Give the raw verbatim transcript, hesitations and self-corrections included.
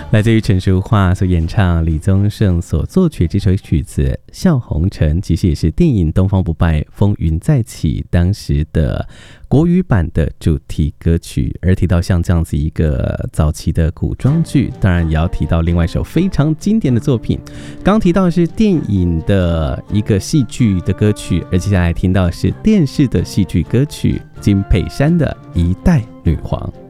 来自于陈淑桦所演唱，李宗盛所作曲这首曲子《笑红尘》，其实也是电影《东方不败风云再起》当时的国语版的主题歌曲。而提到像这样子一个早期的古装剧，当然也要提到另外一首非常经典的作品。刚提到的是电影的一个戏剧的歌曲，而接下来听到的是电视的戏剧歌曲，金佩珊的《一代女皇》。